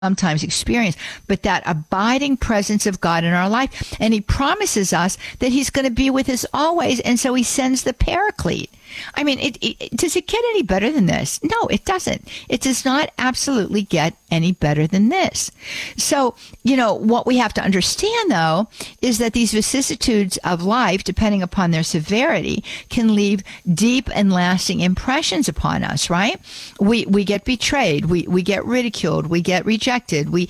sometimes experience, but that abiding presence of God in our life. And he promises us that he's going to be with us always. And so he sends the Paraclete. I mean, does it get any better than this? No, it doesn't. It does not absolutely get any better than this. So, what we have to understand, though, is that these vicissitudes of life, depending upon their severity, can leave deep and lasting impressions upon us, right? We get betrayed. We get ridiculed. We get rejected. We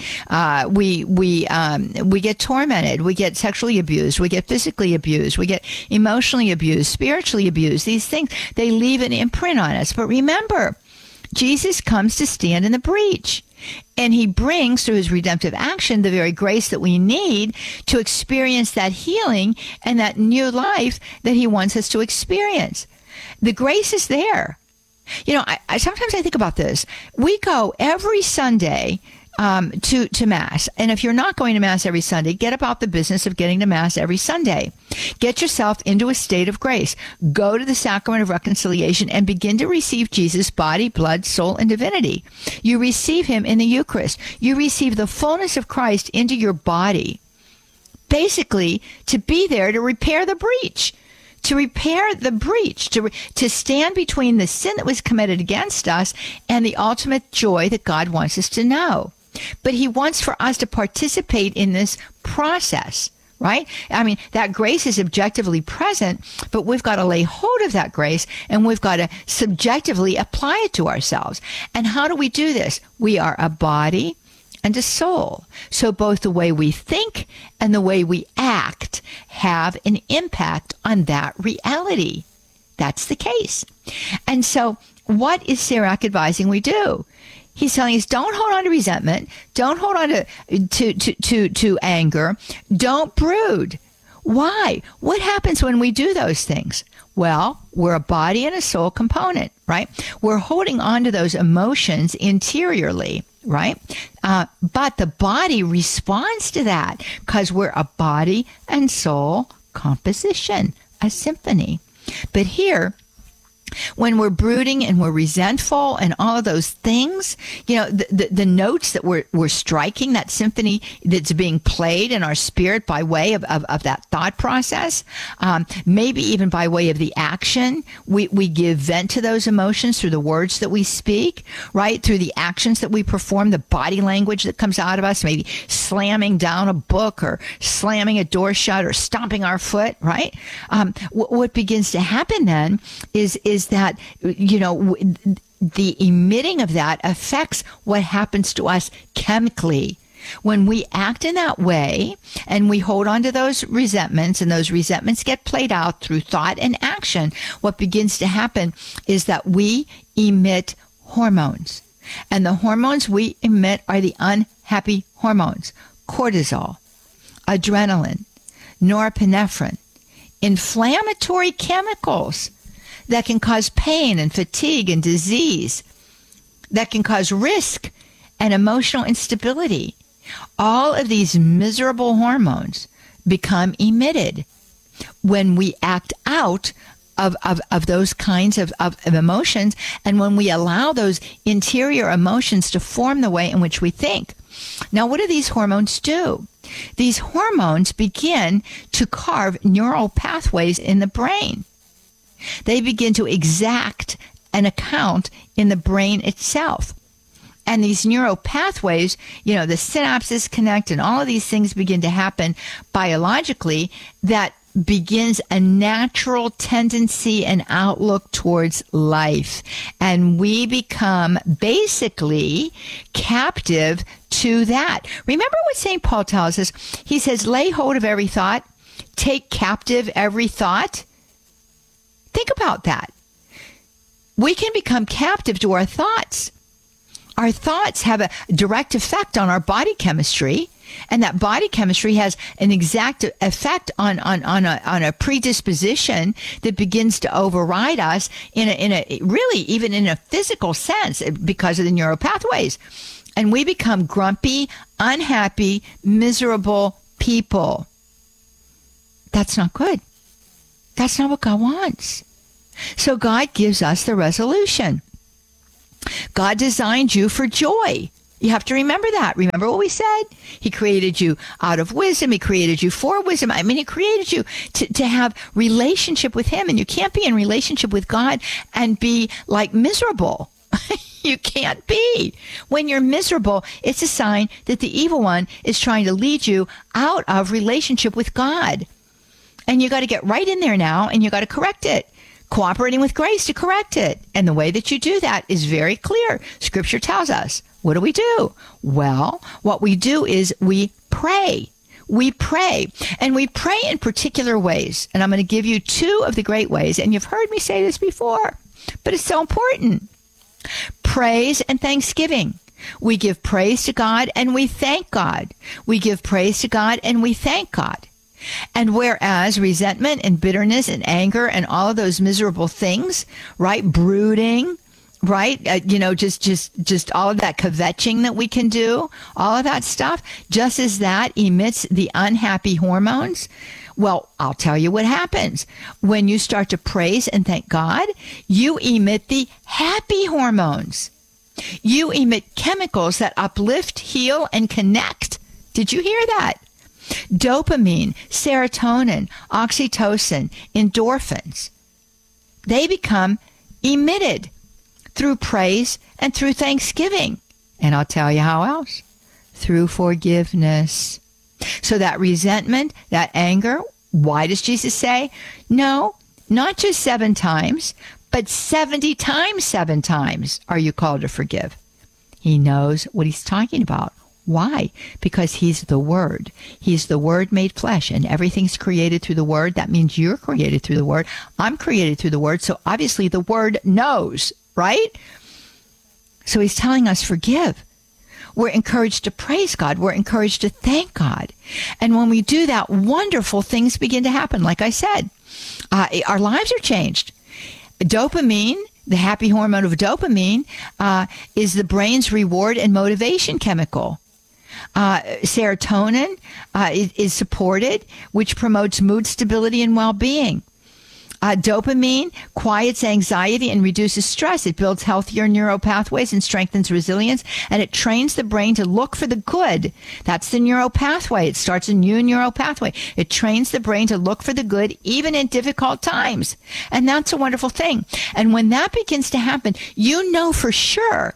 get tormented. We get sexually abused. We get physically abused. We get emotionally abused, spiritually abused. These things, they leave an imprint on us. But remember, Jesus comes to stand in the breach. And he brings, through his redemptive action, the very grace that we need to experience that healing and that new life that he wants us to experience. The grace is there. I sometimes I think about this. We go every Sunday to Mass. And if you're not going to Mass every Sunday, get about the business of getting to Mass every Sunday. Get yourself into a state of grace. Go to the sacrament of reconciliation and begin to receive Jesus' body, blood, soul, and divinity. You receive him in the Eucharist. You receive the fullness of Christ into your body. Basically, to be there to repair the breach. To repair the breach, to stand between the sin that was committed against us and the ultimate joy that God wants us to know. But he wants for us to participate in this process, right? I mean, that grace is objectively present, but we've got to lay hold of that grace and we've got to subjectively apply it to ourselves. And how do we do this? We are a body and a soul. So both the way we think and the way we act have an impact on that reality. That's the case. And so what is Sirach advising we do? He's telling us, don't hold on to resentment. Don't hold on to anger. Don't brood. Why? What happens when we do those things? Well, we're a body and a soul component, right? We're holding on to those emotions interiorly, right? But the body responds to that because we're a body and soul composition, a symphony. But here, when we're brooding and we're resentful and all of those things, the notes that we're striking, that symphony that's being played in our spirit by way of that thought process, maybe even by way of the action, we give vent to those emotions through the words that we speak, right? Through the actions that we perform, the body language that comes out of us, maybe slamming down a book or slamming a door shut or stomping our foot, right? What begins to happen then is that, the emitting of that affects what happens to us chemically. When we act in that way and we hold on to those resentments and those resentments get played out through thought and action, what begins to happen is that we emit hormones. And the hormones we emit are the unhappy hormones: cortisol, adrenaline, norepinephrine, inflammatory chemicals that can cause pain and fatigue and disease, that can cause risk and emotional instability. All of these miserable hormones become emitted when we act out of those kinds of emotions, and when we allow those interior emotions to form the way in which we think. Now, what do these hormones do? These hormones begin to carve neural pathways in the brain. They begin to exact an account in the brain itself. And these neural pathways, the synapses connect and all of these things begin to happen biologically that begins a natural tendency and outlook towards life. And we become basically captive to that. Remember what St. Paul tells us? He says, lay hold of every thought, take captive every thought. Think about that. We can become captive to our thoughts. Our thoughts have a direct effect on our body chemistry, and that body chemistry has an exact effect on a predisposition that begins to override us in a really even in a physical sense because of the neural pathways. And we become grumpy, unhappy, miserable people. That's not good. That's not what God wants. So God gives us the resolution. God designed you for joy. You have to remember that. Remember what we said? He created you out of wisdom. He created you for wisdom. I mean, he created you to have relationship with him. And you can't be in relationship with God and be like miserable. You can't be. When you're miserable, it's a sign that the evil one is trying to lead you out of relationship with God. And you got to get right in there now, and you got to correct it. Cooperating with grace to correct it. And the way that you do that is very clear. Scripture tells us. What do? Well, what we do is we pray. We pray. And we pray in particular ways. And I'm going to give you two of the great ways. And you've heard me say this before, but it's so important. Praise and thanksgiving. We give praise to God and we thank God. We give praise to God and we thank God. And whereas resentment and bitterness and anger and all of those miserable things, right? Brooding, right? Just all of that kvetching that we can do, all of that stuff, just as that emits the unhappy hormones. Well, I'll tell you what happens. When you start to praise and thank God, you emit the happy hormones. You emit chemicals that uplift, heal, and connect. Did you hear that? Dopamine, serotonin, oxytocin, endorphins. They become emitted through praise and through thanksgiving. And I'll tell you how else. Through forgiveness. So that resentment, that anger, why does Jesus say? No, not just 7 times, but 70 times 7 times are you called to forgive. He knows what he's talking about. Why? Because he's the Word. He's the Word made flesh, and everything's created through the Word. That means you're created through the Word. I'm created through the Word. So obviously the Word knows, right? So he's telling us forgive. We're encouraged to praise God. We're encouraged to thank God. And when we do that, wonderful things begin to happen. Like I said, our lives are changed. Dopamine, the happy hormone of dopamine, is the brain's reward and motivation chemical. Serotonin is supported, which promotes mood stability and well-being. Dopamine quiets anxiety and reduces stress. It builds healthier neural pathways and strengthens resilience, and it trains the brain to look for the good. That's the neural pathway. It starts a new neural pathway. It trains the brain to look for the good even in difficult times. And that's a wonderful thing. And when that begins to happen, you know for sure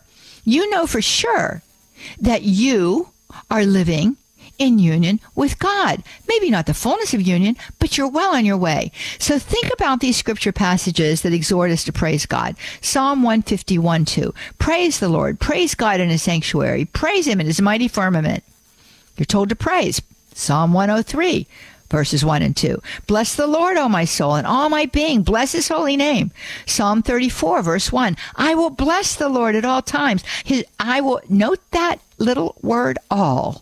that you are living in union with God. Maybe not the fullness of union, but you're well on your way. So think about these scripture passages that exhort us to praise God. Psalm 151:2. Praise the Lord. Praise God in his sanctuary. Praise him in his mighty firmament. You're told to praise. Psalm 103. Verses 1 and 2. Bless the Lord, O my soul, and all my being. Bless his holy name. Psalm 34, verse 1. I will bless the Lord at all times. I will note that little word all.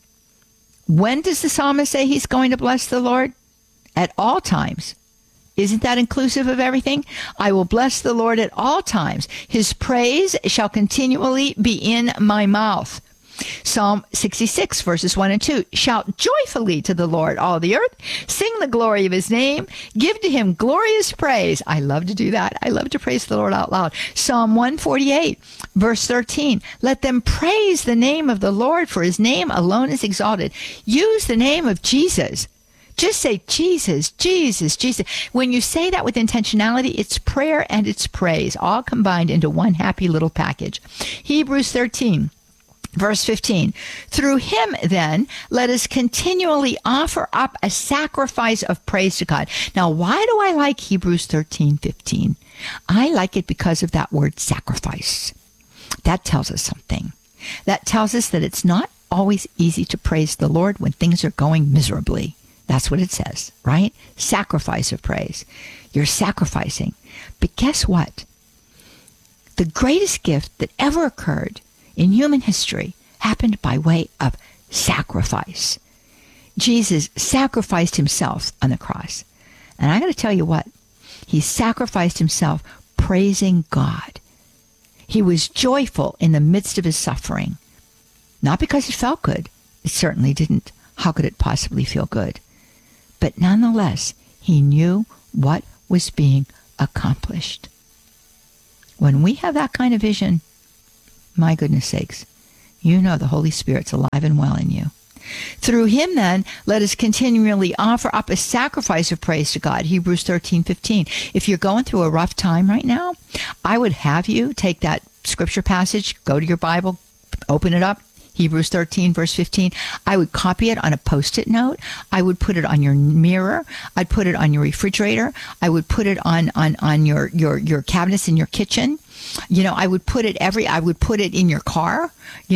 When does the psalmist say he's going to bless the Lord? At all times. Isn't that inclusive of everything? I will bless the Lord at all times. His praise shall continually be in my mouth. Psalm 66, verses 1 and 2. Shout joyfully to the Lord, all the earth. Sing the glory of his name. Give to him glorious praise. I love to do that. I love to praise the Lord out loud. Psalm 148, verse 13. Let them praise the name of the Lord, for his name alone is exalted. Use the name of Jesus. Just say Jesus, Jesus, Jesus. When you say that with intentionality, it's prayer and it's praise, all combined into one happy little package. Hebrews 13. Verse 15, through him, then, let us continually offer up a sacrifice of praise to God. Now, why do I like Hebrews 13:15? I like it because of that word sacrifice. That tells us something. That tells us that it's not always easy to praise the Lord when things are going miserably. That's what it says, right? Sacrifice of praise. You're sacrificing. But guess what? The greatest gift that ever occurred in human history happened by way of sacrifice. Jesus sacrificed himself on the cross. And I got to tell you what, he sacrificed himself praising God. He was joyful in the midst of his suffering. Not because it felt good. It certainly didn't. How could it possibly feel good? But nonetheless, he knew what was being accomplished. When we have that kind of vision, my goodness sakes, You know the Holy Spirit's alive and well in you. Through him, then, let us continually offer up a sacrifice of praise to God. Hebrews 13:15. If you're going through a rough time right now, I would have you take that scripture passage, go to your Bible, open it up, Hebrews 13, verse 15. I would copy it on a Post-it note. I would put it on your mirror. I'd put it on your refrigerator. I would put it on your cabinets in your kitchen. I would put it in your car,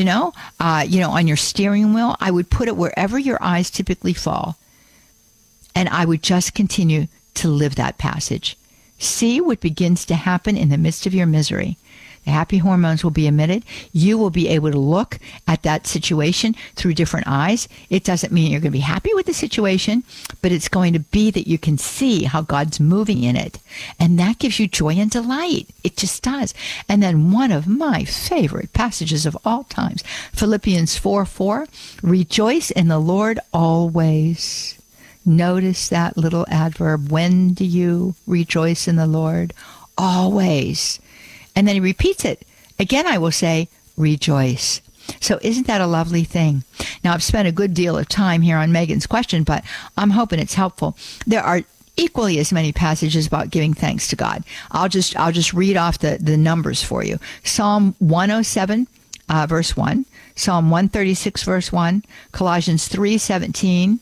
on your steering wheel. I would put it wherever your eyes typically fall. And I would just continue to live that passage. See what begins to happen in the midst of your misery. The happy hormones will be emitted. You will be able to look at that situation through different eyes. It doesn't mean you're going to be happy with the situation, but it's going to be that you can see how God's moving in it. And that gives you joy and delight. It just does. And then one of my favorite passages of all times, Philippians 4:4, rejoice in the Lord always. Notice that little adverb. When do you rejoice in the Lord? Always. And then he repeats it. Again, I will say, rejoice. So isn't that a lovely thing? Now, I've spent a good deal of time here on Megan's question, but I'm hoping it's helpful. There are equally as many passages about giving thanks to God. I'll just read off the numbers for you. Psalm 107, verse 1. Psalm 136, verse 1. Colossians 3:17.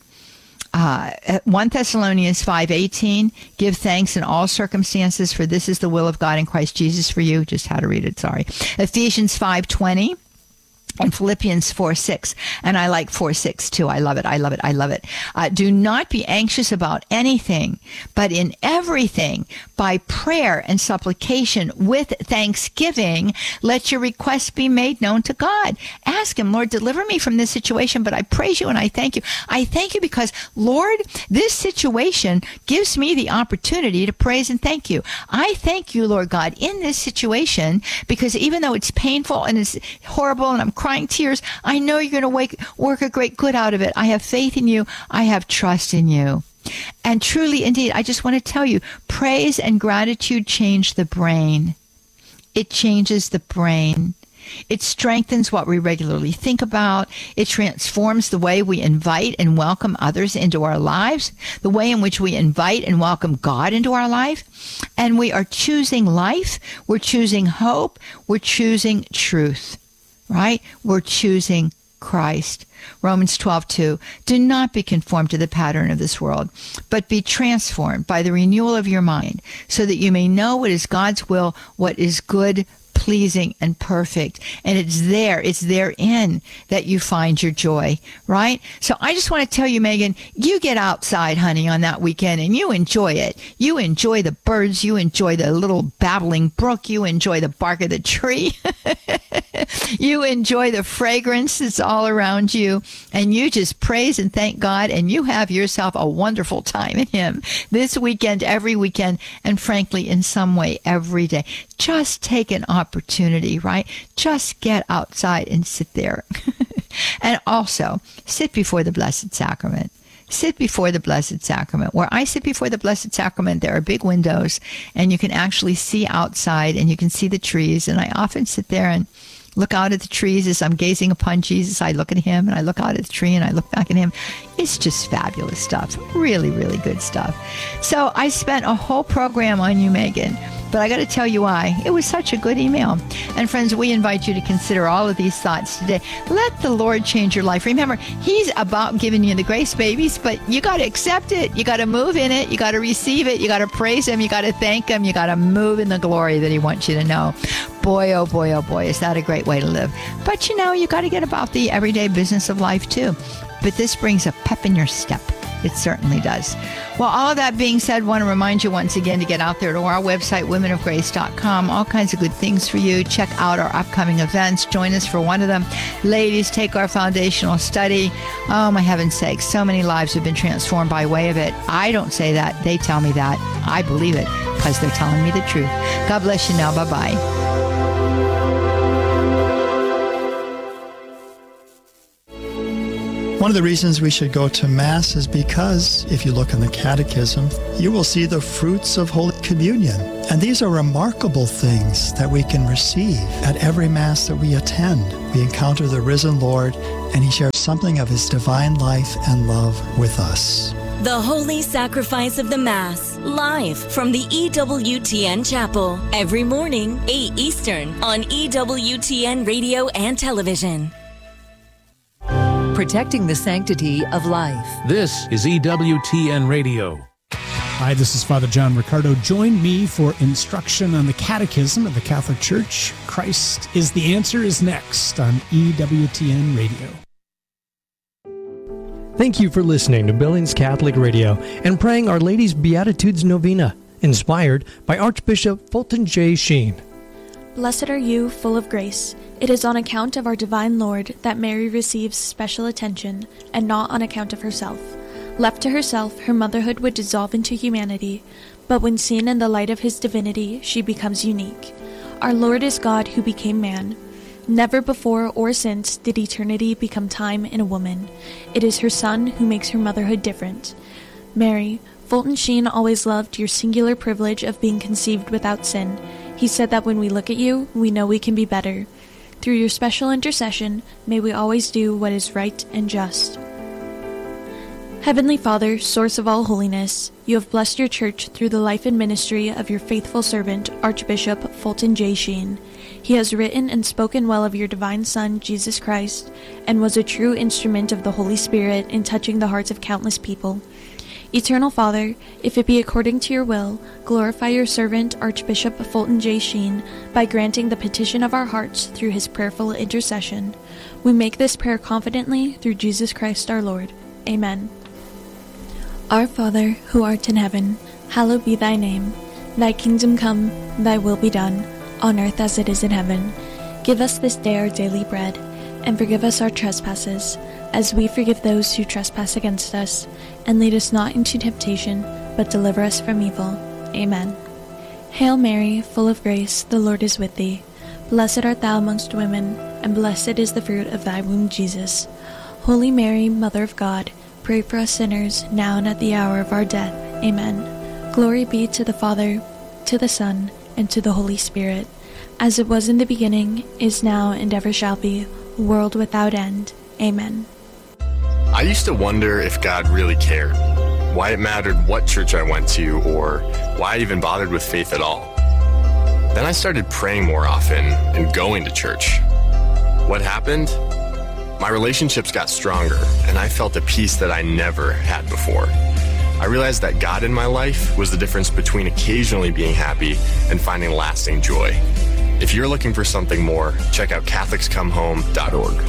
1 Thessalonians 5:18, give thanks in all circumstances, for this is the will of God in Christ Jesus for you. Just how to read it, sorry. Ephesians 5:20 and Philippians 4:6. And I like 4:6 too. I love it. Do not be anxious about anything, but in everything, by prayer and supplication with thanksgiving, let your requests be made known to God. Ask him, Lord, deliver me from this situation, but I praise you and I thank you. I thank you because, Lord, this situation gives me the opportunity to praise and thank you. I thank you, Lord God, in this situation, because even though it's painful and it's horrible and I'm crying tears, I know you're going to work a great good out of it. I have faith in you. I have trust in you. And truly, indeed, I just want to tell you, praise and gratitude change the brain. It changes the brain. It strengthens what we regularly think about. It transforms the way we invite and welcome others into our lives, the way in which we invite and welcome God into our life. And we are choosing life. We're choosing hope. We're choosing truth, right? We're choosing Christ. Romans 12:2. Do not be conformed to the pattern of this world, but be transformed by the renewal of your mind, so that you may know what is God's will, what is good, pleasing, and perfect. And it's therein that you find your joy, right? So I just want to tell you, Megan, you get outside, honey, on that weekend and you enjoy it. You enjoy the birds. You enjoy the little babbling brook. You enjoy the bark of the tree. You enjoy the fragrance that's all around you, and you just praise and thank God, and you have yourself a wonderful time in him this weekend, every weekend, and frankly, in some way, every day. Just take an opportunity, right? Just get outside and sit there. And also, sit before the Blessed Sacrament. Sit before the Blessed Sacrament. Where I sit before the Blessed Sacrament, there are big windows, and you can actually see outside, and you can see the trees. And I often sit there and look out at the trees as I'm gazing upon Jesus. I look at him, and I look out at the tree, and I look back at him. It's just fabulous stuff. Really, really good stuff. So I spent a whole program on you, Megan. But I got to tell you why. It was such a good email. And friends, we invite you to consider all of these thoughts today. Let the Lord change your life. Remember, he's about giving you the grace, babies, but you got to accept it. You got to move in it. You got to receive it. You got to praise him. You got to thank him. You got to move in the glory that he wants you to know. Boy, oh boy, oh boy, is that a great way to live. But you know, you got to get about the everyday business of life too. But this brings a pep in your step. It certainly does. Well, all of that being said, I want to remind you once again to get out there to our website, womenofgrace.com. All kinds of good things for you. Check out our upcoming events. Join us for one of them. Ladies, take our foundational study. Oh, my heaven's sake, so many lives have been transformed by way of it. I don't say that. They tell me that. I believe it because they're telling me the truth. God bless you now. Bye-bye. One of the reasons we should go to Mass is because, if you look in the Catechism, you will see the fruits of Holy Communion. communion. And these are remarkable things that we can receive at every Mass that we attend. We encounter the risen Lord, and he shares something of his divine life and love with us. The Holy Sacrifice of the Mass, live from the EWTN Chapel, every morning, 8 Eastern, on EWTN Radio and Television. Protecting the sanctity of life. This is EWTN Radio. Hi, this is Father John Riccardo. Join me for instruction on the Catechism of the Catholic Church. Christ is the Answer is next on EWTN Radio. Thank you for listening to Billings Catholic Radio and praying Our Lady's Beatitudes Novena, inspired by Archbishop Fulton J. Sheen. Blessed are you, full of grace. It is on account of our divine Lord that Mary receives special attention, and not on account of herself. Left to herself, her motherhood would dissolve into humanity, but when seen in the light of his divinity, she becomes unique. Our Lord is God who became man. Never before or since did eternity become time in a woman. It is her Son who makes her motherhood different. Mary, Fulton Sheen always loved your singular privilege of being conceived without sin. He said that when we look at you, we know we can be better. Through your special intercession, may we always do what is right and just. Heavenly Father, source of all holiness, you have blessed your church through the life and ministry of your faithful servant, Archbishop Fulton J. Sheen. He has written and spoken well of your divine Son, Jesus Christ, and was a true instrument of the Holy Spirit in touching the hearts of countless people. Eternal Father, if it be according to your will, glorify your servant, Archbishop Fulton J. Sheen, by granting the petition of our hearts through his prayerful intercession. We make this prayer confidently through Jesus Christ our Lord. Amen. Our Father, who art in heaven, hallowed be thy name. Thy kingdom come, thy will be done, on earth as it is in heaven. Give us this day our daily bread, and forgive us our trespasses, as we forgive those who trespass against us. And lead us not into temptation, but deliver us from evil. Amen. Hail Mary, full of grace, the Lord is with thee. Blessed art thou amongst women, and blessed is the fruit of thy womb, Jesus. Holy Mary, Mother of God, pray for us sinners, now and at the hour of our death. Amen. Glory be to the Father, to the Son, and to the Holy Spirit, as it was in the beginning, is now, and ever shall be, world without end. Amen. I used to wonder if God really cared, why it mattered what church I went to, or why I even bothered with faith at all. Then I started praying more often and going to church. What happened? My relationships got stronger, and I felt a peace that I never had before. I realized that God in my life was the difference between occasionally being happy and finding lasting joy. If you're looking for something more, check out CatholicsComeHome.org.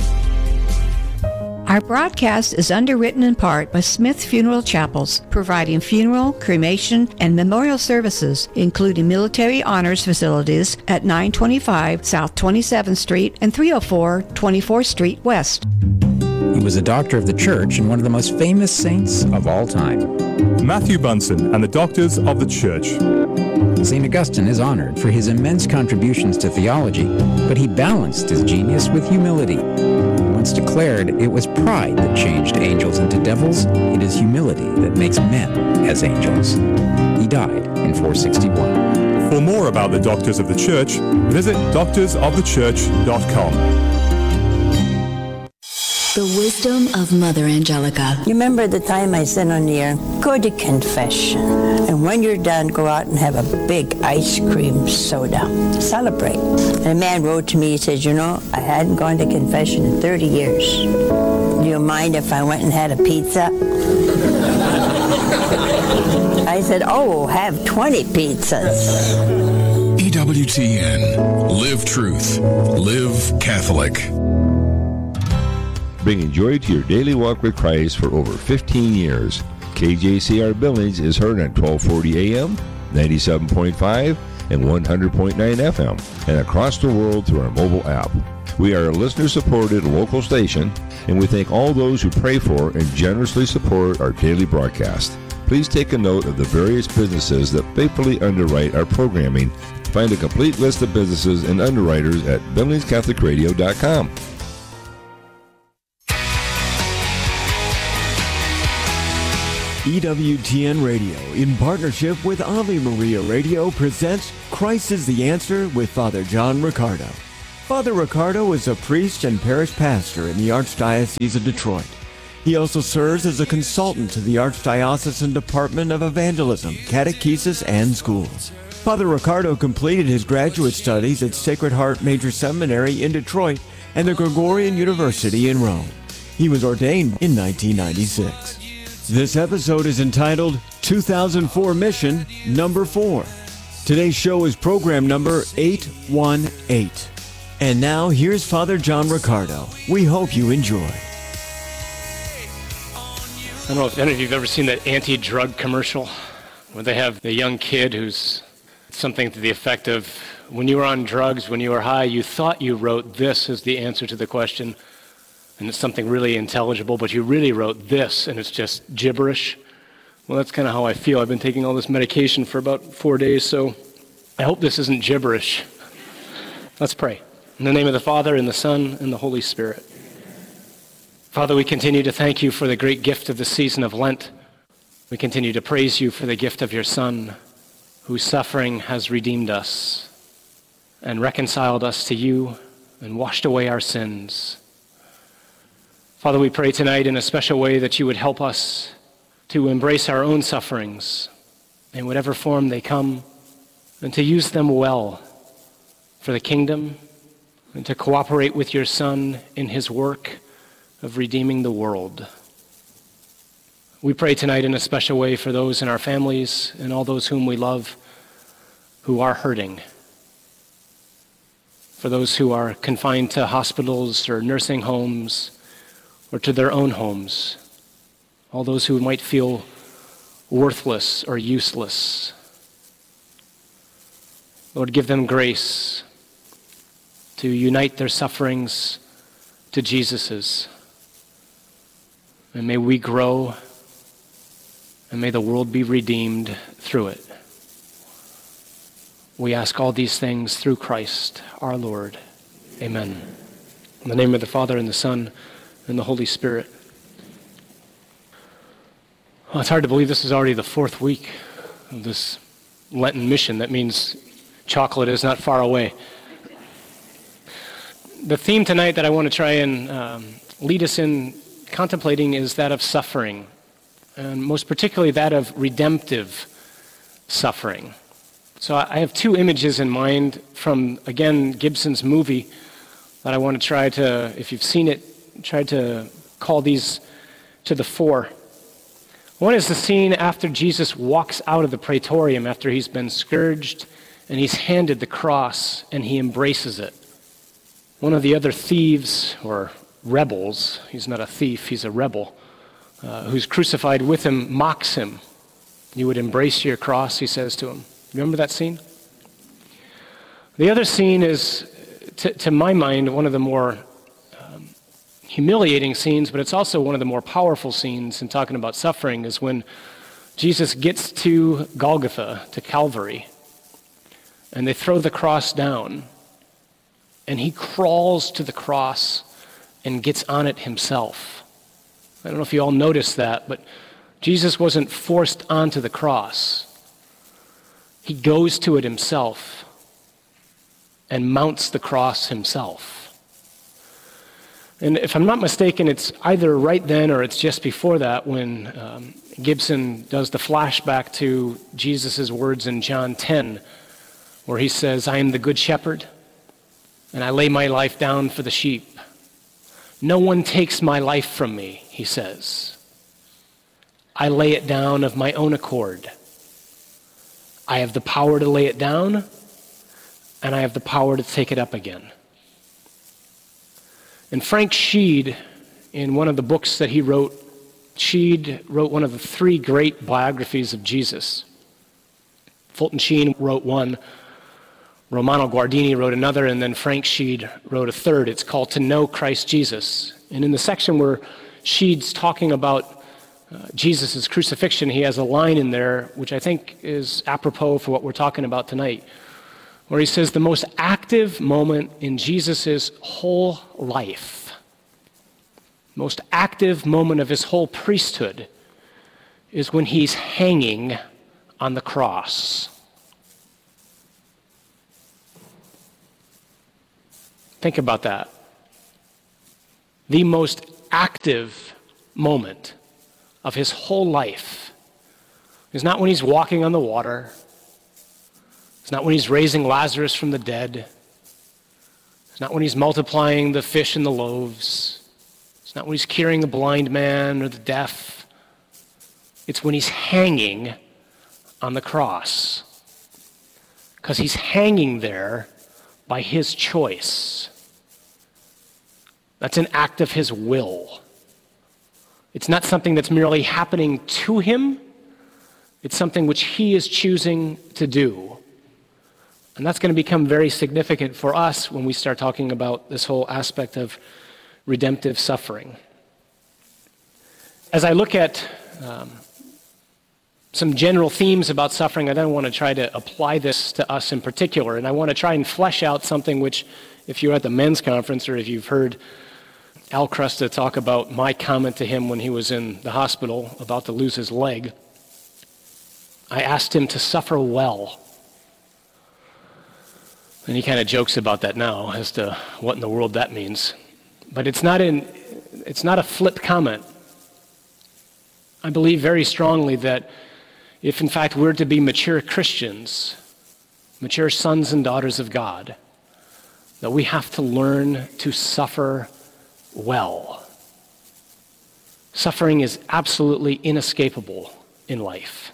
Our broadcast is underwritten in part by Smith Funeral Chapels, providing funeral, cremation, and memorial services, including military honors facilities at 925 South 27th Street and 304 24th Street West. He was a doctor of the church and one of the most famous saints of all time. Matthew Bunson and the Doctors of the Church. St. Augustine is honored for his immense contributions to theology, but he balanced his genius with humility. Once declared, it was pride that changed angels into devils. It is humility that makes men as angels. He died in 461. For more about the Doctors of the Church, visit doctorsofthechurch.com. The wisdom of Mother Angelica. You remember the time I said on the air, go to confession. And when you're done, go out and have a big ice cream soda. Celebrate. And a man wrote to me, he said, you know, I hadn't gone to confession in 30 years. Do you mind if I went and had a pizza? I said, oh, have 20 pizzas. EWTN. Live truth. Live Catholic. Bringing joy to your daily walk with Christ for over 15 years. KJCR Billings is heard on 1240 AM, 97.5, and 100.9 FM, and across the world through our mobile app. We are a listener-supported local station, and we thank all those who pray for and generously support our daily broadcast. Please take a note of the various businesses that faithfully underwrite our programming. Find a complete list of businesses and underwriters at BillingsCatholicRadio.com. EWTN Radio, in partnership with Ave Maria Radio, presents Christ is the Answer with Father John Riccardo. Father Riccardo is a priest and parish pastor in the Archdiocese of Detroit. He also serves as a consultant to the Archdiocesan Department of Evangelism, Catechesis, and Schools. Father Riccardo completed his graduate studies at Sacred Heart Major Seminary in Detroit and the Gregorian University in Rome. He was ordained in 1996. This episode is entitled 2004 Mission Number 4. Today's show is program number 818. And now, here's Father John Riccardo. We hope you enjoy. I don't know if any of you have ever seen that anti-drug commercial where they have the young kid who's something to the effect of, when you were on drugs, when you were high, you thought you wrote this as the answer to the question, and it's something really intelligible, but you really wrote this, and it's just gibberish. Well, that's kind of how I feel. I've been taking all this medication for about 4 days, so I hope this isn't gibberish. Let's pray. In the name of the Father, and the Son, and the Holy Spirit. Father, we continue to thank you for the great gift of the season of Lent. We continue to praise you for the gift of your Son, whose suffering has redeemed us and reconciled us to you and washed away our sins. Father, we pray tonight in a special way that you would help us to embrace our own sufferings in whatever form they come, and to use them well for the kingdom, and to cooperate with your Son in his work of redeeming the world. We pray tonight in a special way for those in our families and all those whom we love who are hurting, for those who are confined to hospitals or nursing homes or to their own homes, all those who might feel worthless or useless. Lord, give them grace to unite their sufferings to Jesus's. And may we grow, and may the world be redeemed through it. We ask all these things through Christ our Lord. Amen. In the name of the Father, and the Son, and the Holy Spirit. Well, it's hard to believe this is already the 4th week of this Lenten mission. That means chocolate is not far away. The theme tonight that I want to try and lead us in contemplating is that of suffering, and most particularly that of redemptive suffering. So I have 2 images in mind from, again, Gibson's movie that I want to try to, if you've seen it, try to call these to the fore. One is the scene after Jesus walks out of the praetorium after he's been scourged and he's handed the cross and he embraces it. One of the other thieves or rebels, he's not a thief, he's a rebel, who's crucified with him, mocks him. You would embrace your cross, he says to him. Remember that scene? The other scene is, to my mind, one of the more humiliating scenes, but it's also one of the more powerful scenes in talking about suffering, is when Jesus gets to Golgotha, to Calvary, and they throw the cross down, and he crawls to the cross and gets on it himself. I don't know if you all noticed that, but Jesus wasn't forced onto the cross. He goes to it himself and mounts the cross himself. And if I'm not mistaken, it's either right then or it's just before that when Gibson does the flashback to Jesus' words in John 10, where he says, "I am the good shepherd, and I lay my life down for the sheep. No one takes my life from me," he says. "I lay it down of my own accord. I have the power to lay it down, and I have the power to take it up again." And Frank Sheed, in one of the books that he wrote, Sheed wrote one of the 3 great biographies of Jesus. Fulton Sheen wrote one, Romano Guardini wrote another, and then Frank Sheed wrote a third. It's called To Know Christ Jesus. And in the section where Sheed's talking about Jesus' crucifixion, he has a line in there which I think is apropos for what we're talking about tonight, where he says the most active moment in Jesus' whole life, most active moment of his whole priesthood, is when he's hanging on the cross. Think about that. The most active moment of his whole life is not when he's walking on the water. It's not when he's raising Lazarus from the dead. It's not when he's multiplying the fish and the loaves. It's not when he's curing the blind man or the deaf. It's when he's hanging on the cross. Because he's hanging there by his choice. That's an act of his will. It's not something that's merely happening to him. It's something which he is choosing to do. And that's going to become very significant for us when we start talking about this whole aspect of redemptive suffering. As I look at some general themes about suffering, I then want to try to apply this to us in particular. And I want to try and flesh out something which, if you're at the men's conference or if you've heard Al Crusta talk about my comment to him when he was in the hospital about to lose his leg, I asked him to suffer well. And he kind of jokes about that now as to what in the world that means. But it's not a flip comment. I believe very strongly that if in fact we're to be mature Christians, mature sons and daughters of God, that we have to learn to suffer well. Suffering is absolutely inescapable in life.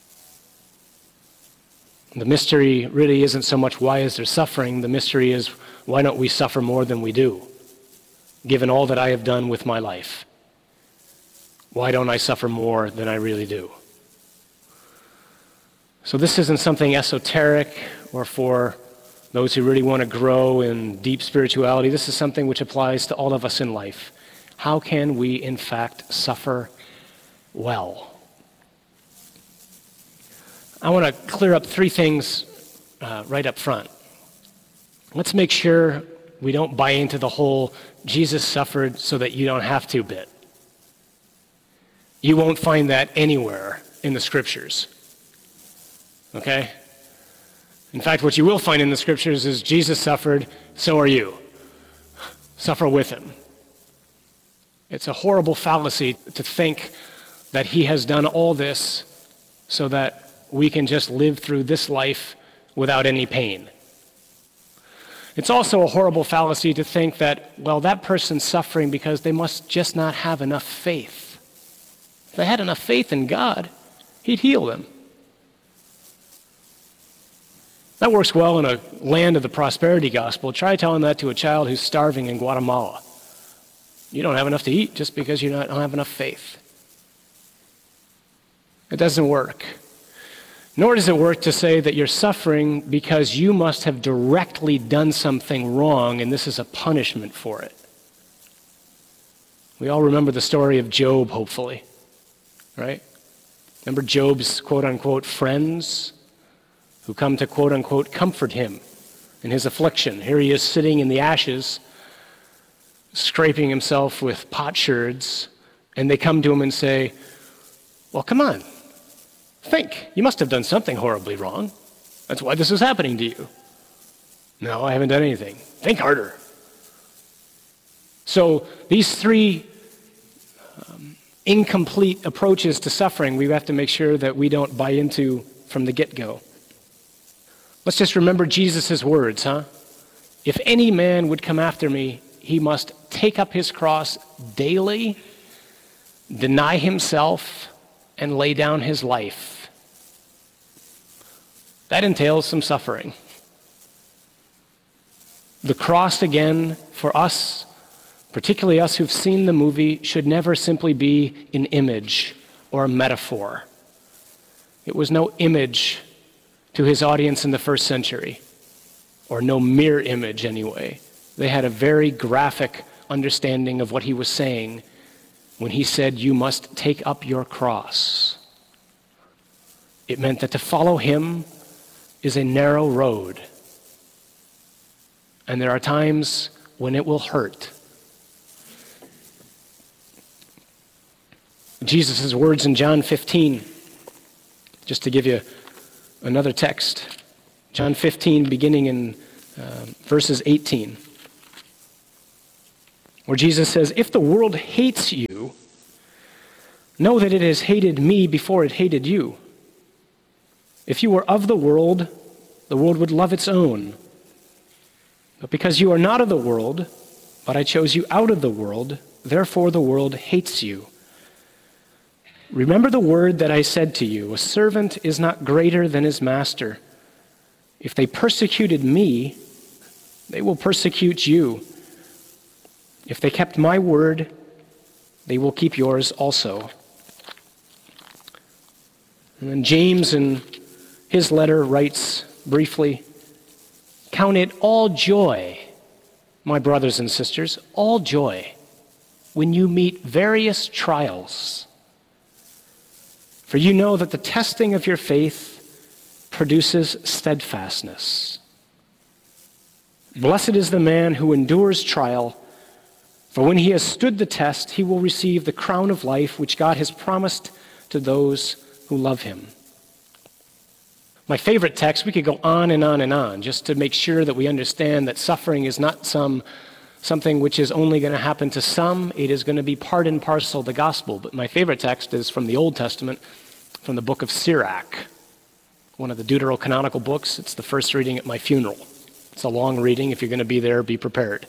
The mystery really isn't so much why is there suffering, the mystery is why don't we suffer more than we do, given all that I have done with my life. Why don't I suffer more than I really do? So this isn't something esoteric or for those who really want to grow in deep spirituality. This is something which applies to all of us in life. How can we, in fact, suffer well? I want to clear up three things right up front. Let's make sure we don't buy into the whole Jesus suffered so that you don't have to bit. You won't find that anywhere in the scriptures. Okay? In fact, what you will find in the scriptures is Jesus suffered, so are you. Suffer with him. It's a horrible fallacy to think that he has done all this so that we can just live through this life without any pain. It's also a horrible fallacy to think that, well, that person's suffering because they must just not have enough faith. If they had enough faith in God, he'd heal them. That works well in a land of the prosperity gospel. Try telling that to a child who's starving in Guatemala. You don't have enough to eat just because you don't have enough faith. It doesn't work. Nor does it work to say that you're suffering because you must have directly done something wrong and this is a punishment for it. We all remember the story of Job, hopefully, right? Remember Job's quote-unquote friends who come to quote-unquote comfort him in his affliction. Here he is sitting in the ashes, scraping himself with potsherds, and they come to him and say, well, come on. Think. You must have done something horribly wrong. That's why this is happening to you. No, I haven't done anything. Think harder. So these three incomplete approaches to suffering, we have to make sure that we don't buy into from the get-go. Let's just remember Jesus' words, huh? If any man would come after me, he must take up his cross daily, deny himself, and lay down his life. That entails some suffering. The cross, again, for us, particularly us who've seen the movie, should never simply be an image or a metaphor. It was no image to his audience in the first century, or no mere image anyway. They had a very graphic understanding of what he was saying when he said, you must take up your cross. It meant that to follow him is a narrow road. And there are times when it will hurt. Jesus' words in John 15, just to give you another text. John 15, beginning in verses 18, where Jesus says, "If the world hates you, know that it has hated me before it hated you. If you were of the world would love its own. But because you are not of the world, but I chose you out of the world, therefore the world hates you. Remember the word that I said to you, a servant is not greater than his master. If they persecuted me, they will persecute you. If they kept my word, they will keep yours also." And then James in his letter writes briefly, "Count it all joy, my brothers and sisters, all joy, when you meet various trials. For you know that the testing of your faith produces steadfastness. Blessed is the man who endures trial, for when he has stood the test, he will receive the crown of life which God has promised to those who love him." My favorite text, we could go on and on and on just to make sure that we understand that suffering is not something which is only going to happen to some. It is going to be part and parcel of the gospel. But my favorite text is from the Old Testament, from the book of Sirach, one of the deuterocanonical books. It's the first reading at my funeral. It's a long reading. If you're going to be there, be prepared.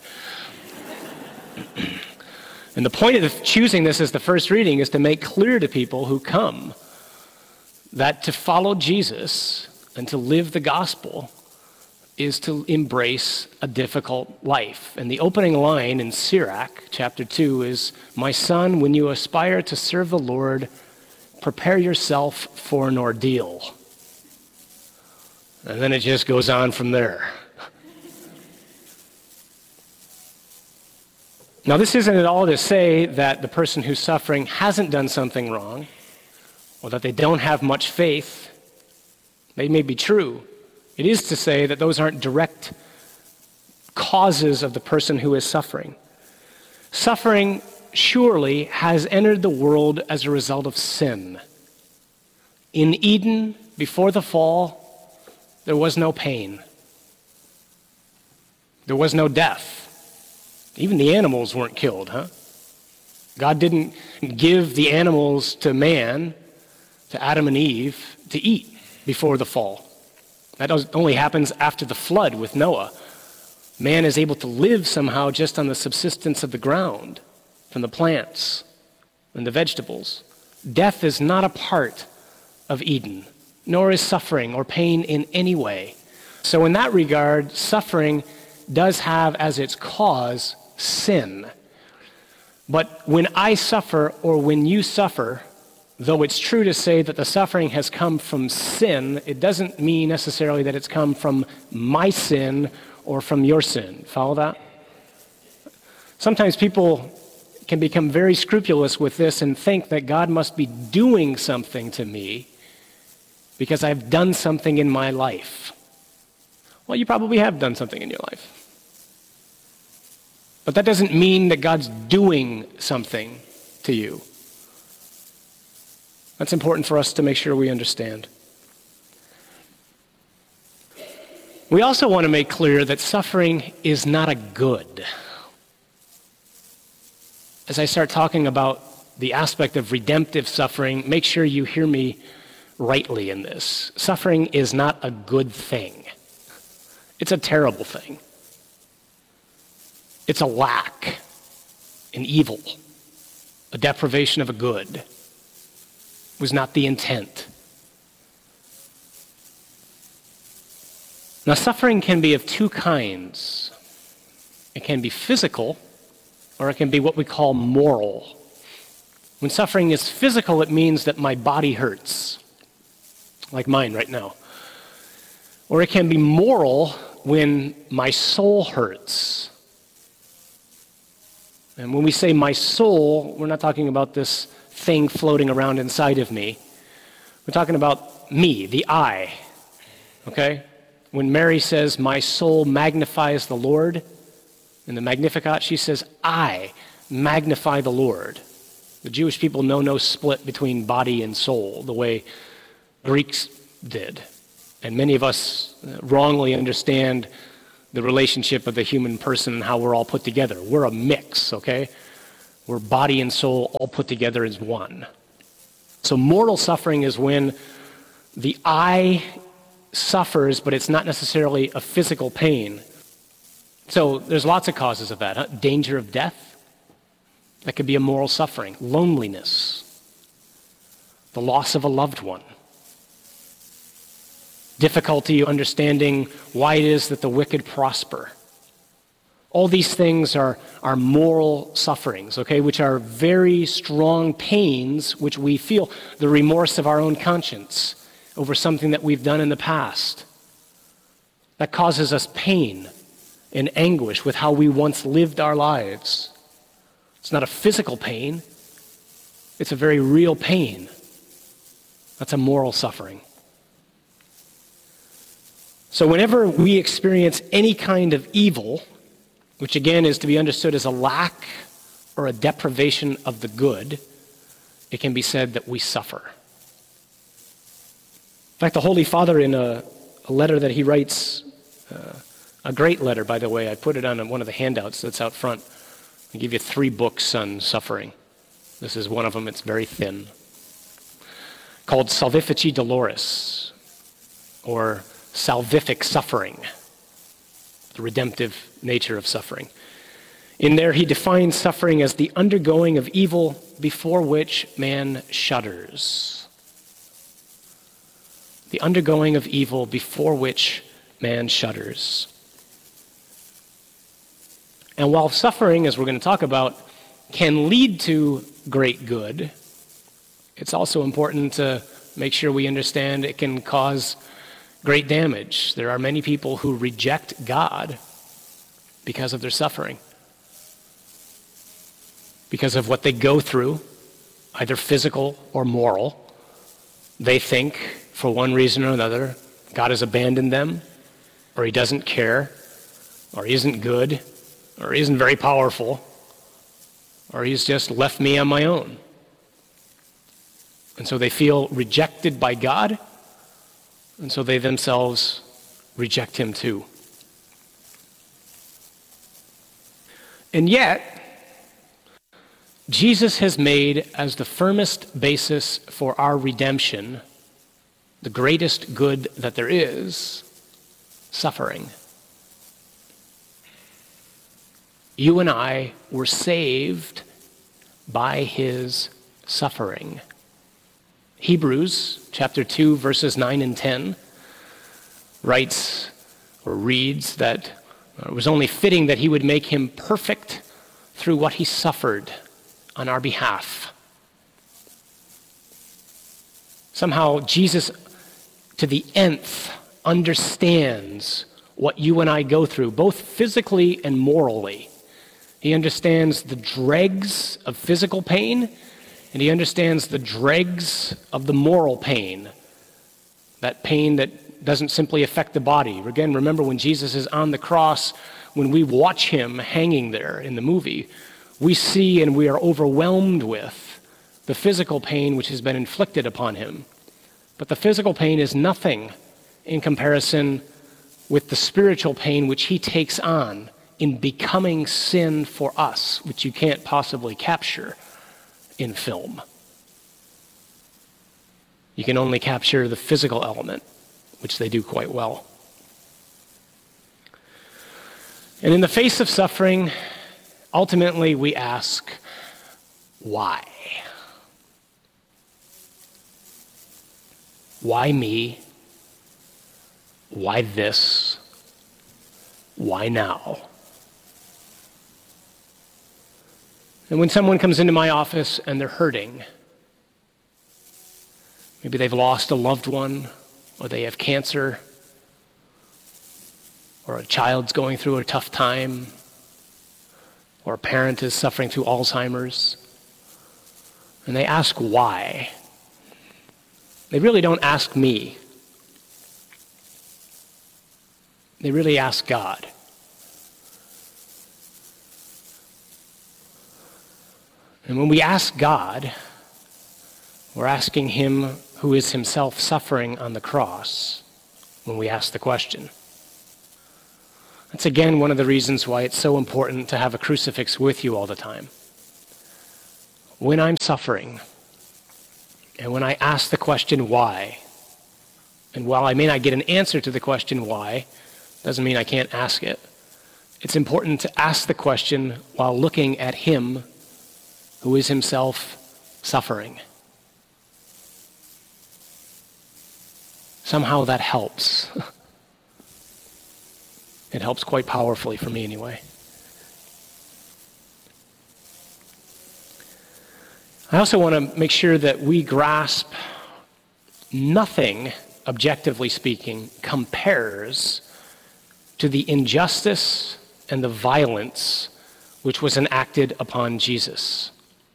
And the point of choosing this as the first reading is to make clear to people who come that to follow Jesus and to live the gospel is to embrace a difficult life. And the opening line in Sirach, chapter 2, is, "My son, when you aspire to serve the Lord, prepare yourself for an ordeal." And then it just goes on from there. Now, this isn't at all to say that the person who's suffering hasn't done something wrong, or that they don't have much faith. They may be true. It is to say that those aren't direct causes of the person who is suffering. Suffering surely has entered the world as a result of sin. In Eden, before the fall, there was no pain. There was no death. Even the animals weren't killed, huh? God didn't give the animals to man, to Adam and Eve, to eat before the fall. That only happens after the flood with Noah. Man is able to live somehow just on the subsistence of the ground, from the plants and the vegetables. Death is not a part of Eden, nor is suffering or pain in any way. So in that regard, suffering does have as its cause sin. But when I suffer or when you suffer, though it's true to say that the suffering has come from sin, it doesn't mean necessarily that it's come from my sin or from your sin. Follow that? Sometimes people can become very scrupulous with this and think that God must be doing something to me because I've done something in my life. Well, you probably have done something in your life. But that doesn't mean that God's doing something to you. That's important for us to make sure we understand. We also want to make clear that suffering is not a good. As I start talking about the aspect of redemptive suffering, make sure you hear me rightly in this. Suffering is not a good thing. It's a terrible thing. It's a lack, an evil, a deprivation of a good. Was not the intent. Now, suffering can be of two kinds. It can be physical, or it can be what we call moral. When suffering is physical, it means that my body hurts, like mine right now. Or it can be moral when my soul hurts. And when we say my soul, we're not talking about this thing floating around inside of me. We're talking about me, the I, okay? When Mary says, "My soul magnifies the Lord," in the Magnificat, she says, "I magnify the Lord." The Jewish people know no split between body and soul, the way Greeks did. And many of us wrongly understand the relationship of the human person and how we're all put together. We're a mix, okay? We're body and soul all put together as one. So mortal suffering is when the I suffers, but it's not necessarily a physical pain. So there's lots of causes of that. Huh? Danger of death, that could be a moral suffering. Loneliness, the loss of a loved one. Difficulty understanding why it is that the wicked prosper. All these things are moral sufferings, okay, which are very strong pains which we feel, the remorse of our own conscience over something that we've done in the past. That causes us pain and anguish with how we once lived our lives. It's not a physical pain. It's a very real pain. That's a moral suffering. So whenever we experience any kind of evil, which again is to be understood as a lack or a deprivation of the good, it can be said that we suffer. In fact, the Holy Father, in a letter that he writes, a great letter, by the way, I put it on one of the handouts that's out front. I give you 3 books on suffering. This is one of them. It's very thin. Called Salvifici Doloris, or Salvific Suffering, the redemptive nature of suffering. In there, he defines suffering as the undergoing of evil before which man shudders. The undergoing of evil before which man shudders. And while suffering, as we're going to talk about, can lead to great good, it's also important to make sure we understand it can cause great damage. There are many people who reject God because of their suffering, because of what they go through, either physical or moral. They think, for one reason or another, God has abandoned them, or he doesn't care, or he isn't good, or he isn't very powerful, or he's just left me on my own. And so they feel rejected by God, and so they themselves reject him too. And yet, Jesus has made as the firmest basis for our redemption the greatest good that there is, suffering. You and I were saved by his suffering. Hebrews chapter 2, verses 9 and 10 writes or reads that it was only fitting that he would make him perfect through what he suffered on our behalf. Somehow Jesus, to the nth, understands what you and I go through, both physically and morally. He understands the dregs of physical pain, and he understands the dregs of the moral pain, that pain that doesn't simply affect the body. Again, remember when Jesus is on the cross, when we watch him hanging there in the movie, we see and we are overwhelmed with the physical pain which has been inflicted upon him. But the physical pain is nothing in comparison with the spiritual pain which he takes on in becoming sin for us, which you can't possibly capture in film. You can only capture the physical element, which they do quite well. And in the face of suffering, ultimately we ask, why? Why me? Why this? Why now? And when someone comes into my office and they're hurting, maybe they've lost a loved one, or they have cancer, or a child's going through a tough time, or a parent is suffering through Alzheimer's, and they ask why. They really don't ask me. They really ask God. And when we ask God, we're asking him who is himself suffering on the cross when we ask the question. That's again one of the reasons why it's so important to have a crucifix with you all the time. When I'm suffering, and when I ask the question why, and while I may not get an answer to the question why, doesn't mean I can't ask it. It's important to ask the question while looking at him who is himself suffering. Somehow that helps. It helps quite powerfully for me anyway. I also want to make sure that we grasp nothing, objectively speaking, compares to the injustice and the violence which was enacted upon Jesus.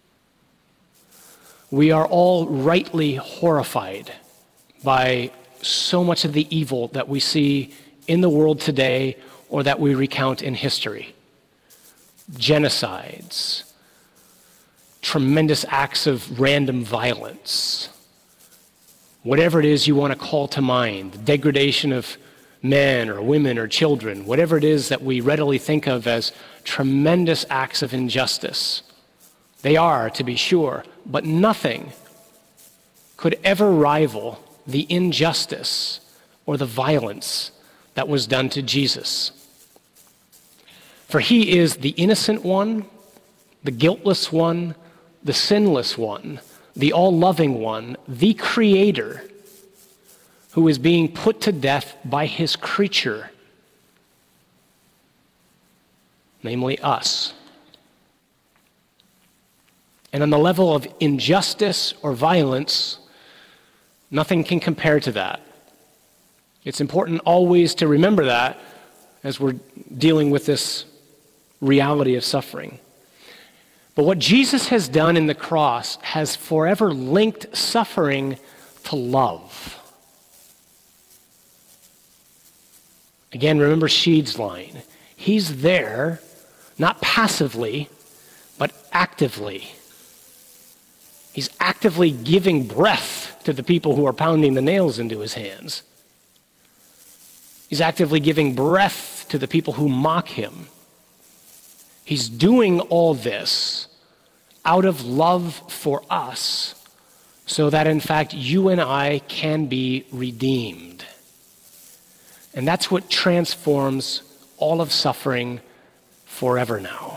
We are all rightly horrified by so much of the evil that we see in the world today or that we recount in history. Genocides, tremendous acts of random violence, whatever it is you want to call to mind, the degradation of men or women or children, whatever it is that we readily think of as tremendous acts of injustice. They are, to be sure, but nothing could ever rival the injustice or the violence that was done to Jesus. For he is the innocent one, the guiltless one, the sinless one, the all-loving one, the creator, who is being put to death by his creature, namely us. And on the level of injustice or violence, nothing can compare to that. It's important always to remember that as we're dealing with this reality of suffering. But what Jesus has done in the cross has forever linked suffering to love. Again, remember Sheed's line. He's there, not passively, but actively. He's actively giving breath to the people who are pounding the nails into his hands. He's actively giving breath to the people who mock him. He's doing all this out of love for us, so that in fact you and I can be redeemed. And that's what transforms all of suffering forever now.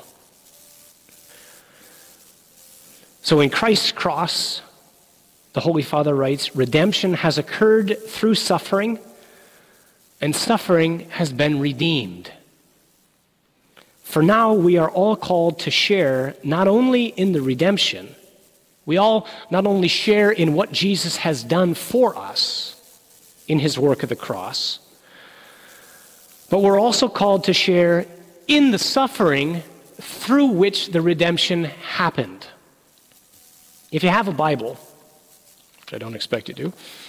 So in Christ's cross, the Holy Father writes, redemption has occurred through suffering, and suffering has been redeemed. For now we are all called to share not only in the redemption, we all not only share in what Jesus has done for us in his work of the cross, but we're also called to share in the suffering through which the redemption happened. If you have a Bible, which I don't expect you to,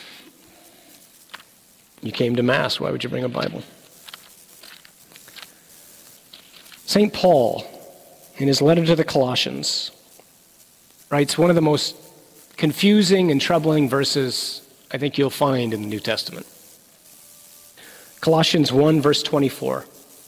you came to Mass, why would you bring a Bible? St. Paul, in his letter to the Colossians, writes one of the most confusing and troubling verses I think you'll find in the New Testament. Colossians 1, verse 24,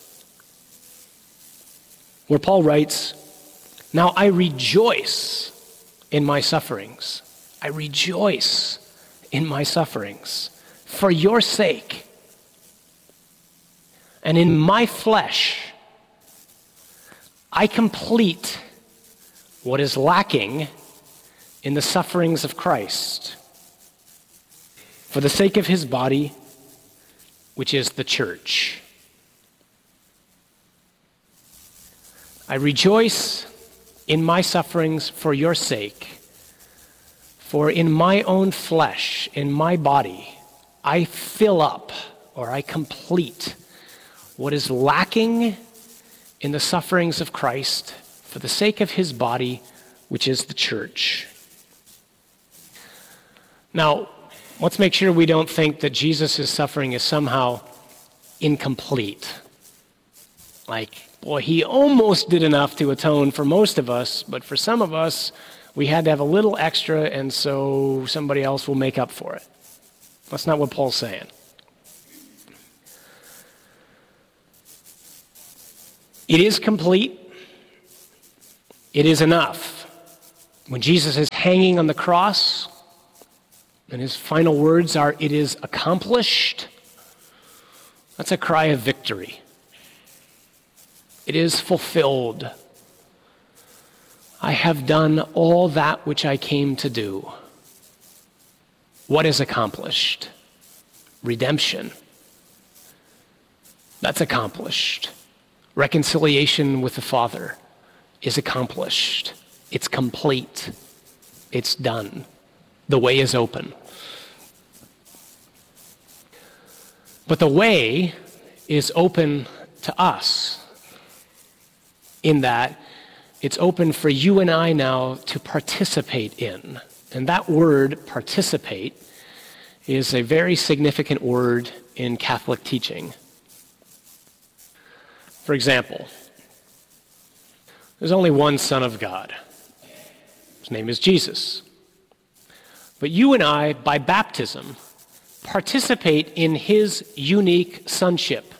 where Paul writes, now I rejoice in my sufferings. I rejoice in my sufferings for your sake. And in my flesh, I complete what is lacking in the sufferings of Christ for the sake of his body, which is the church. I rejoice in my sufferings for your sake, for in my own flesh, in my body, I fill up or I complete what is lacking in the sufferings of Christ for the sake of his body, which is the church. Now, let's make sure we don't think that Jesus' suffering is somehow incomplete. Like, Boy, he almost did enough to atone for most of us, but for some of us, we had to have a little extra, and so somebody else will make up for it. That's not what Paul's saying. It is complete. It is enough. When Jesus is hanging on the cross, and his final words are, "It is accomplished," that's a cry of victory. It is fulfilled. I have done all that which I came to do. What is accomplished? Redemption. That's accomplished. Reconciliation with the Father is accomplished. It's complete. It's done. The way is open. But the way is open to us in that it's open for you and I now to participate in. And that word, participate, is a very significant word in Catholic teaching. For example, there's only one Son of God. His name is Jesus. But you and I, by baptism, participate in his unique sonship.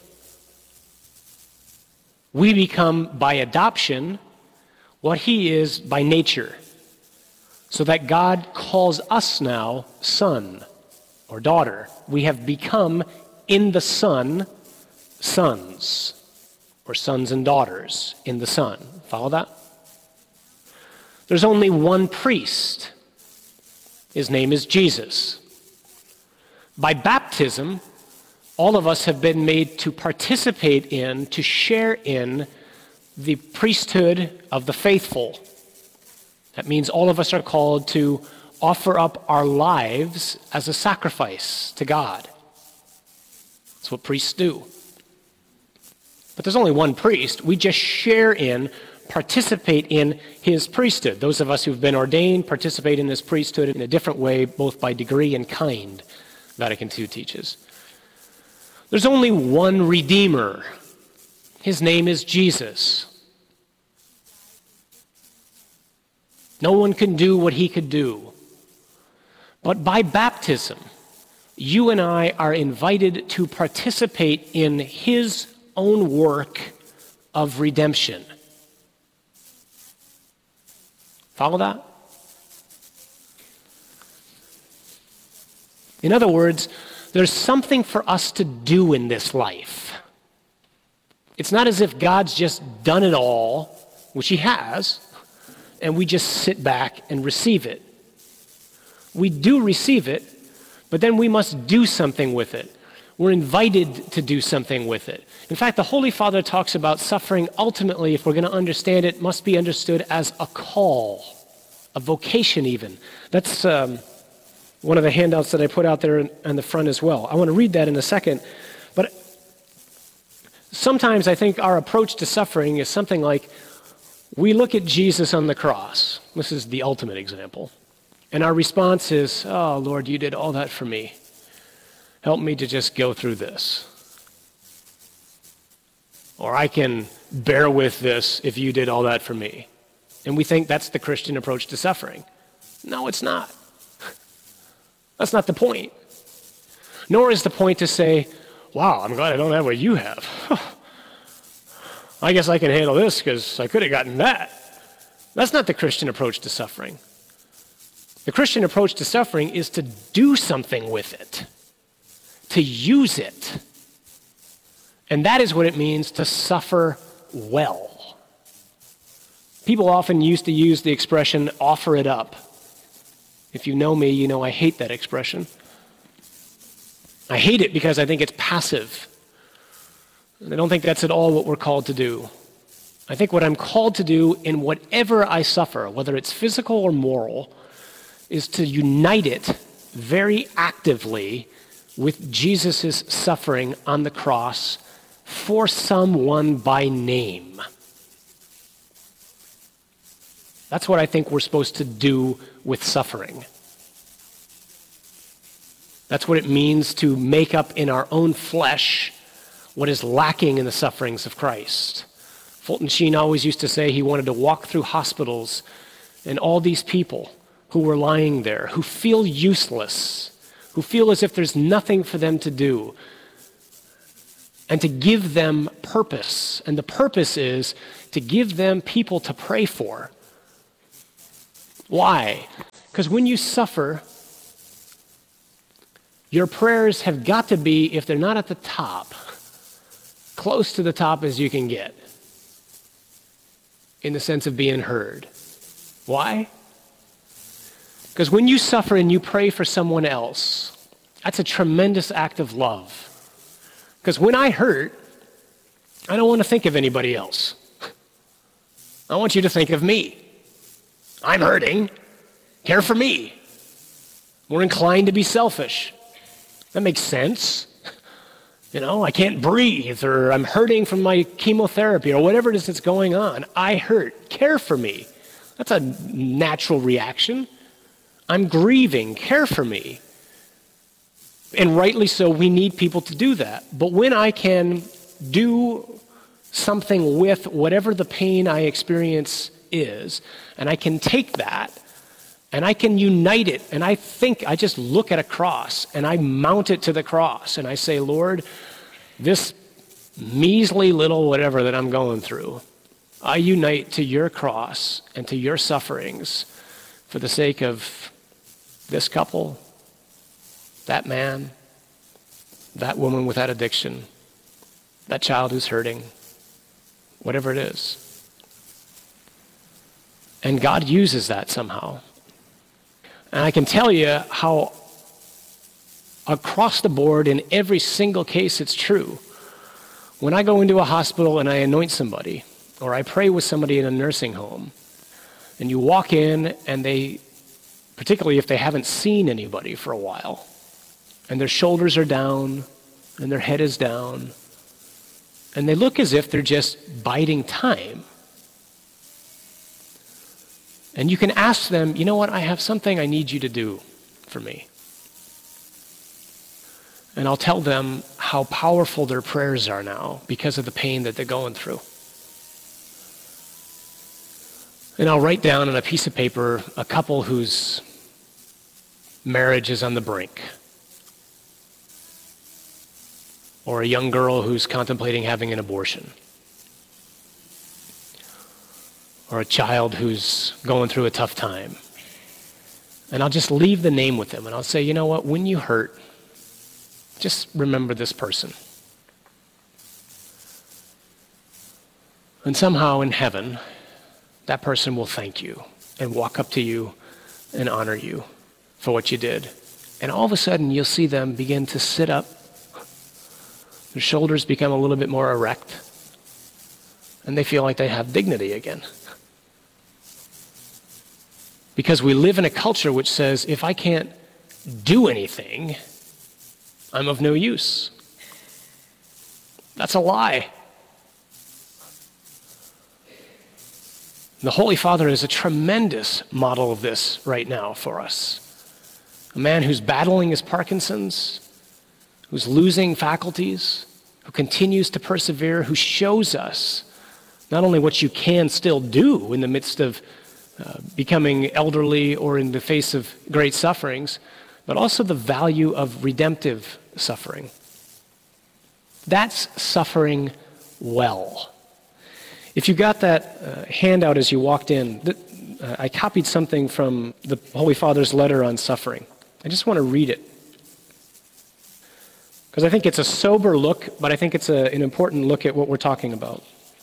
We become, by adoption, what he is by nature, so that God calls us now son or daughter. We have become, in the Son, sons, or sons and daughters in the Son. Follow that? There's only one priest. His name is Jesus. By baptism, all of us have been made to participate in, to share in the priesthood of the faithful. That means all of us are called to offer up our lives as a sacrifice to God. That's what priests do. But there's only one priest. We just share in, participate in his priesthood. Those of us who've been ordained participate in this priesthood in a different way, both by degree and kind, Vatican II teaches. There's only one Redeemer. His name is Jesus. No one can do what he could do. But by baptism, you and I are invited to participate in his own work of redemption. Follow that? In other words, there's something for us to do in this life. It's not as if God's just done it all, which he has, and we just sit back and receive it. We do receive it, but then we must do something with it. We're invited to do something with it. In fact, the Holy Father talks about suffering ultimately, if we're going to understand it, must be understood as a call, a vocation even. That's one of the handouts that I put out there on the front as well. I want to read that in a second. But sometimes I think our approach to suffering is something like, we look at Jesus on the cross. This is the ultimate example. And our response is, "Oh, Lord, you did all that for me. Help me to just go through this. Or I can bear with this if you did all that for me." And we think that's the Christian approach to suffering. No, it's not. That's not the point. Nor is the point to say, "Wow, I'm glad I don't have what you have. I guess I can handle this because I could have gotten that." That's not the Christian approach to suffering. The Christian approach to suffering is to do something with it, to use it. And that is what it means to suffer well. People often used to use the expression, "offer it up." If you know me, you know I hate that expression. I hate it because I think it's passive. And I don't think that's at all what we're called to do. I think what I'm called to do in whatever I suffer, whether it's physical or moral, is to unite it very actively with Jesus' suffering on the cross for someone by name. That's what I think we're supposed to do with suffering. That's what it means to make up in our own flesh what is lacking in the sufferings of Christ. Fulton Sheen always used to say he wanted to walk through hospitals and all these people who were lying there, who feel useless, who feel as if there's nothing for them to do, and to give them purpose. And the purpose is to give them people to pray for. Why? Because when you suffer, your prayers have got to be, if they're not at the top, close to the top as you can get, in the sense of being heard. Why? Because when you suffer and you pray for someone else, that's a tremendous act of love. Because when I hurt, I don't want to think of anybody else. I want you to think of me. I'm hurting. Care for me. We're inclined to be selfish. That makes sense. You know, I can't breathe, or I'm hurting from my chemotherapy, or whatever it is that's going on. I hurt. Care for me. That's a natural reaction. I'm grieving. Care for me. And rightly so, we need people to do that. But when I can do something with whatever the pain I experience is, and I can take that, and I can unite it, and I just look at a cross, and I mount it to the cross, and I say, Lord, this measly little whatever that I'm going through, I unite to your cross and to your sufferings for the sake of this couple, that man, that woman with that addiction, that child who's hurting, whatever it is. And God uses that somehow. And I can tell you how across the board in every single case it's true. When I go into a hospital and I anoint somebody, or I pray with somebody in a nursing home, and you walk in and they, particularly if they haven't seen anybody for a while, and their shoulders are down, and their head is down, and they look as if they're just biding time. And you can ask them, you know what, I have something I need you to do for me. And I'll tell them how powerful their prayers are now because of the pain that they're going through. And I'll write down on a piece of paper a couple whose marriage is on the brink. Or a young girl who's contemplating having an abortion. Or a child who's going through a tough time. And I'll just leave the name with them, and I'll say, you know what, when you hurt, just remember this person. And somehow in heaven, that person will thank you and walk up to you and honor you for what you did. And all of a sudden, you'll see them begin to sit up. Their shoulders become a little bit more erect, and they feel like they have dignity again. Because we live in a culture which says, if I can't do anything, I'm of no use. That's a lie. The Holy Father is a tremendous model of this right now for us. A man who's battling his Parkinson's, who's losing faculties, who continues to persevere, who shows us not only what you can still do in the midst of becoming elderly or in the face of great sufferings, but also the value of redemptive suffering. That's suffering well. If you got that handout as you walked in, I copied something from the Holy Father's letter on suffering. I just want to read it. Because I think it's a sober look, but I think it's an important look at what we're talking about.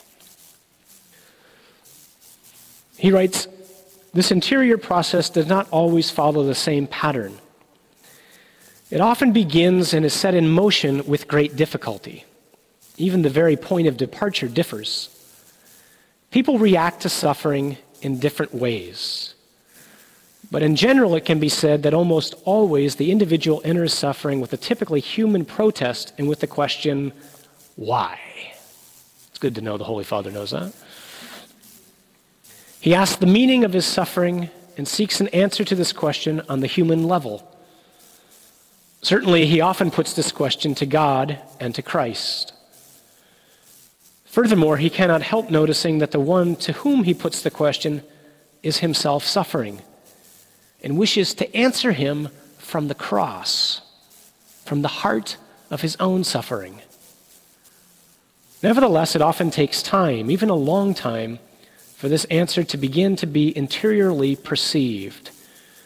He writes, this interior process does not always follow the same pattern. It often begins and is set in motion with great difficulty. Even the very point of departure differs. People react to suffering in different ways. But in general, it can be said that almost always the individual enters suffering with a typically human protest and with the question, why? It's good to know the Holy Father knows that. He asks the meaning of his suffering and seeks an answer to this question on the human level. Certainly, he often puts this question to God and to Christ. Furthermore, he cannot help noticing that the one to whom he puts the question is himself suffering and wishes to answer him from the cross, from the heart of his own suffering. Nevertheless, it often takes time, even a long time, for this answer to begin to be interiorly perceived.